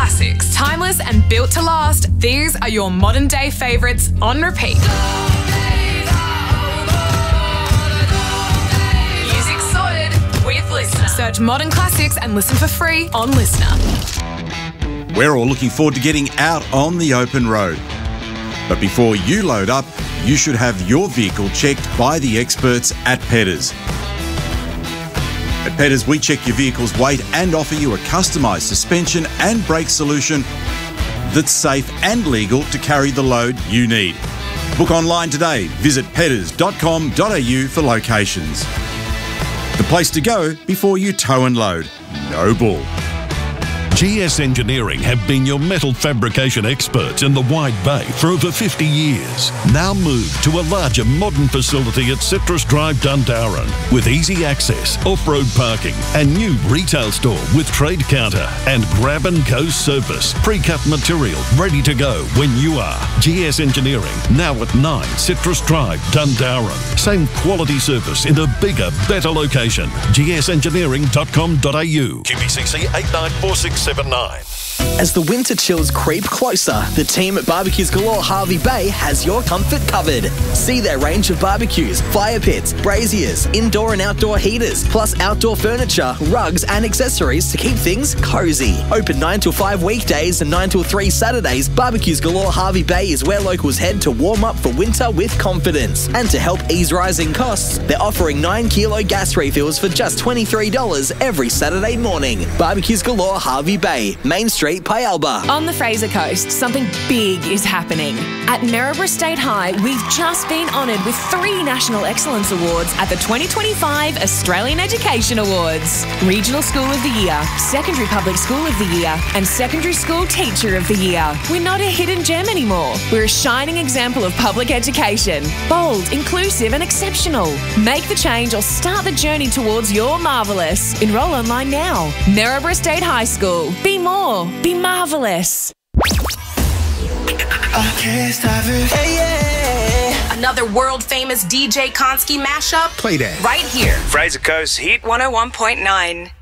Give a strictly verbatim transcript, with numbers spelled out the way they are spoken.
classics. Timeless and built to last, these are your modern day favourites on repeat. Music sorted with Listener. Search Modern Classics and listen for free on Listener. We're all looking forward to getting out on the open road. But before you load up, you should have your vehicle checked by the experts at Pedders. At Pedders, we check your vehicle's weight and offer you a customised suspension and brake solution that's safe and legal to carry the load you need. Book online today. Visit pedders dot com dot a u for locations. The place to go before you tow and load. No bull. G S Engineering have been your metal fabrication experts in the Wide Bay for over fifty years. Now move to a larger modern facility at Citrus Drive, Dundowran, with easy access, off-road parking, and new retail store with trade counter and grab and go service. Pre-cut material ready to go when you are. G S Engineering, now at nine Citrus Drive, Dundowran. Same quality service in a bigger, better location. g s engineering dot com dot a u. Q B C C eight nine four six seven nine. As the winter chills creep closer, the team at Barbecues Galore Harvey Bay has your comfort covered. See their range of barbecues, fire pits, braziers, indoor and outdoor heaters, plus outdoor furniture, rugs and accessories to keep things cozy. Open nine till five weekdays and nine till three Saturdays, Barbecues Galore Harvey Bay is where locals head to warm up for winter with confidence. And to help ease rising costs, they're offering nine kilo gas refills for just twenty-three dollars every Saturday morning. Barbecues Galore Harvey Bay, Main Street, Pyalba. On the Fraser Coast, something big is happening. At Maryborough State High, we've just been honoured with three National Excellence Awards at the twenty twenty-five Australian Education Awards. Regional School of the Year, Secondary Public School of the Year, and Secondary School Teacher of the Year. We're not a hidden gem anymore. We're a shining example of public education. Bold, inclusive and exceptional. Make the change or start the journey towards your marvellous. Enrol online now. Maryborough State High School. Be more. Be marvellous. I can't stop it. Hey, yeah. Another world-famous D J Konski mashup? Play that. Right here. Fraser Coast Hit one oh one point nine.